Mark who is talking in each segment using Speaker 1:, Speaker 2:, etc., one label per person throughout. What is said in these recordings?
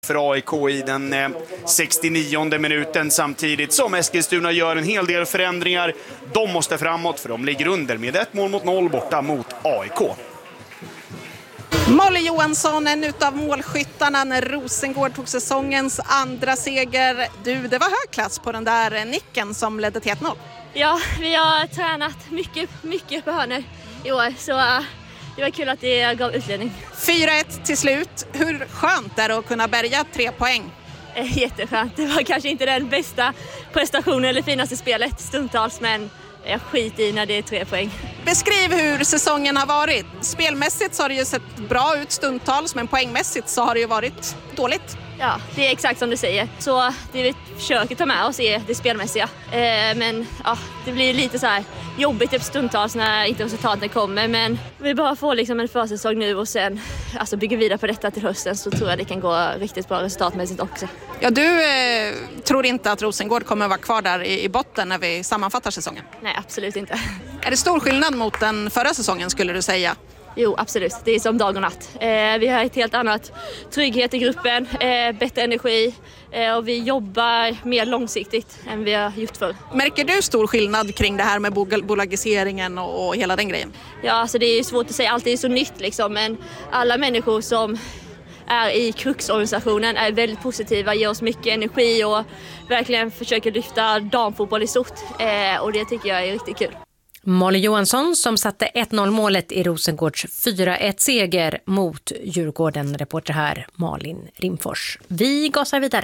Speaker 1: för AIK i den 69:e minuten, samtidigt som Eskilstuna gör en hel del förändringar. De måste framåt för de ligger under med 1-0 borta mot AIK.
Speaker 2: Molly Johansson, en utav målskyttarna när Rosengård tog säsongens andra seger. Det var hög klass på den där nicken som ledde till 1-0.
Speaker 3: Ja, vi har tränat mycket på hörnor i år, så det var kul att det gav utledning.
Speaker 2: 4-1 till slut. Hur skönt är det att kunna bärga 3 poäng?
Speaker 3: Jätteskönt. Det var kanske inte den bästa prestationen eller finaste spelet stundtals, men jag skiter i när det är 3 poäng.
Speaker 2: Beskriv hur säsongen har varit. Spelmässigt så har det ju sett bra ut stundtals, men poängmässigt så har det ju varit dåligt.
Speaker 3: Ja, det är exakt som du säger. Så det vi försöker ta med oss är det spelmässiga. Men ja, det blir lite så här jobbigt typ stundtals när inte resultaten kommer. Men vi bara får liksom en försäsong nu och sen bygga vidare på detta till hösten, så tror jag det kan gå riktigt bra resultatmässigt också.
Speaker 2: Ja, du tror inte att Rosengård kommer vara kvar där i botten när vi sammanfattar säsongen?
Speaker 3: Nej, absolut inte.
Speaker 2: Är det stor skillnad mot den förra säsongen skulle du säga?
Speaker 3: Jo, absolut. Det är som dag och natt. Vi har ett helt annat trygghet i gruppen, bättre energi och vi jobbar mer långsiktigt än vi har gjort förr.
Speaker 2: Märker du stor skillnad kring det här med bolagiseringen och hela den grejen?
Speaker 3: Ja, alltså det är svårt att säga. Allt är så nytt liksom, men alla människor som är i Krux-organisationen är väldigt positiva, ger oss mycket energi och verkligen försöker lyfta damfotboll i stort. Och det tycker jag är riktigt kul.
Speaker 4: Molly Johansson som satte 1-0-målet i Rosengårds 4-1-seger mot Djurgården. Reporter här Malin Rimfors. Vi gasar vidare.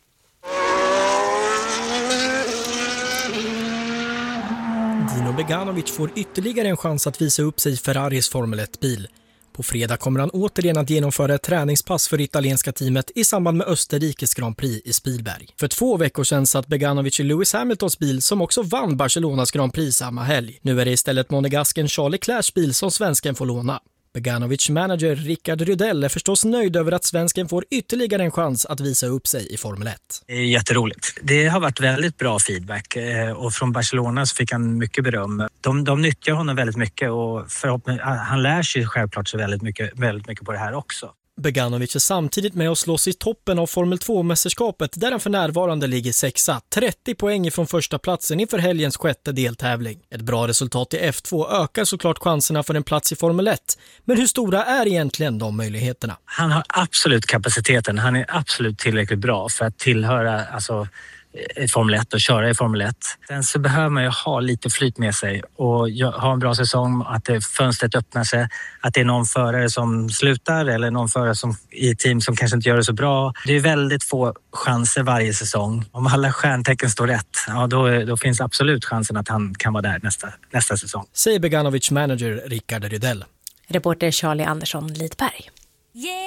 Speaker 5: Dino Beganovic får ytterligare en chans att visa upp sig i Ferraris Formel 1-bil. På fredag kommer han återigen att genomföra ett träningspass för det italienska teamet i samband med Österrikes Grand Prix i Spielberg. För 2 veckor sedan satt Beganovic i Lewis Hamiltons bil som också vann Barcelonas Grand Prix samma helg. Nu är det istället monegasken Charles Leclercs bil som svensken får låna. Beganovics manager Rickard Rydell är förstås nöjd över att svensken får ytterligare en chans att visa upp sig i Formel 1.
Speaker 6: Det är jätteroligt. Det har varit väldigt bra feedback och från Barcelona så fick han mycket beröm. De nyttjar honom väldigt mycket och han lär sig självklart så väldigt mycket på det här också.
Speaker 5: Beganovic är samtidigt med att slåss i toppen av Formel 2-mästerskapet där han för närvarande ligger 6:a, 30 poäng ifrån första platsen inför helgens 6:e deltävling. Ett bra resultat i F2 ökar såklart chanserna för en plats i Formel 1, men hur stora är egentligen de möjligheterna?
Speaker 6: Han har absolut kapaciteten, han är absolut tillräckligt bra för att tillhöra i Formel 1 och köra i Formel 1. Sen så behöver man ju ha lite flyt med sig och ha en bra säsong, att fönstret öppnar sig, att det är någon förare som slutar eller någon förare som i ett team som kanske inte gör det så bra. Det är väldigt få chanser varje säsong. Om alla stjärntecken står rätt, ja, då finns absolut chansen att han kan vara där nästa säsong.
Speaker 5: Säger Beganovics manager Rickard Rydell.
Speaker 4: Reporter Charlie Andersson Lidberg.